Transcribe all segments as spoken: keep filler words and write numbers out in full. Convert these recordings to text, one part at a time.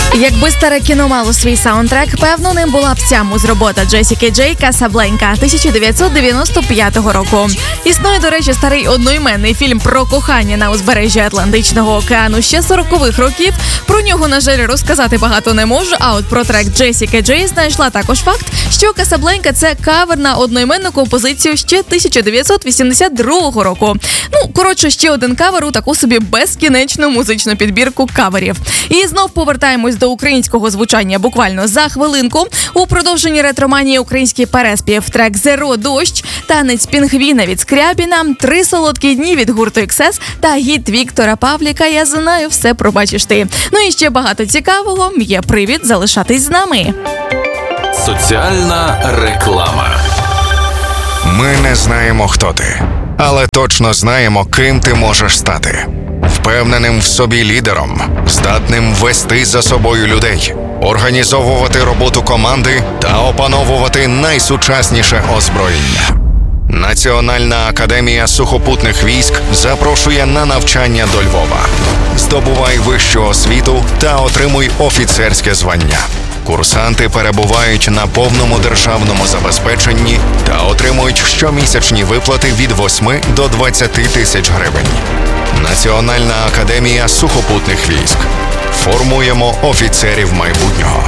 Якби старе кіно мало свій саундтрек, певно, ним була б ця музробота Джесіки Джей «Касабланка» тисяча дев'ятсот дев'яносто п'ятого року. Існує, до речі, старий одноіменний фільм про кохання на узбережжі Атлантичного океану ще сорокових років. Про нього, на жаль, розказати багато не можу, а от про трек Джесіки Джей знайшла також факт, що «Касабланка» – це кавер на одноіменну композицію ще тисяча дев'ятсот вісімдесят другого року. Ну, коротше, ще один кавер у таку собі безкінечну музичну підбірку каверів. І знов повертаємось до українського звучання буквально за хвилинку. У продовженні ретроманії український переспів, трек «Зеро Дощ», танець пінгвіна від Скрябіна, три солодкі дні від гурту ікс ес та гіт Віктора Павліка «Я знаю, все пробачиш ти». Ну і ще багато цікавого. Є привід залишатись з нами. Соціальна реклама. Ми не знаємо, хто ти, але точно знаємо, ким ти можеш стати. Впевненим в собі лідером, здатним вести за собою людей, організовувати роботу команди та опановувати найсучасніше озброєння. Національна академія сухопутних військ запрошує на навчання до Львова. Здобувай вищу освіту та отримуй офіцерське звання. Курсанти перебувають на повному державному забезпеченні та отримують щомісячні виплати від восьми до двадцяти тисяч гривень. Національна академія сухопутних військ. Формуємо офіцерів майбутнього.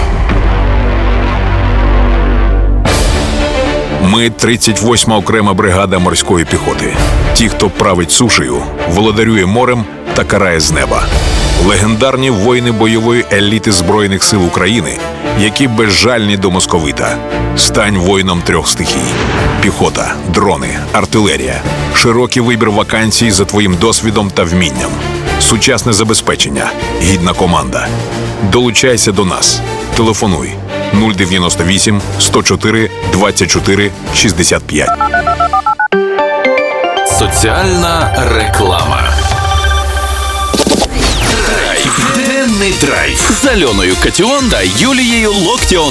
Ми – тридцять восьма окрема бригада морської піхоти. Ті, хто править сушею, володарює морем та карає з неба. Легендарні воїни бойової еліти Збройних сил України, які безжальні до московита. Стань воїном трьох стихій. Піхота, дрони, артилерія. Широкий вибір вакансій за твоїм досвідом та вмінням. Сучасне забезпечення. Гідна команда. Долучайся до нас. Телефонуй нуль дев'яносто вісім сто чотири двадцять чотири шістдесят п'ять. Соціальна реклама. Драйв. Денний драйв з Альоною Катіон та Юлією Локтіон.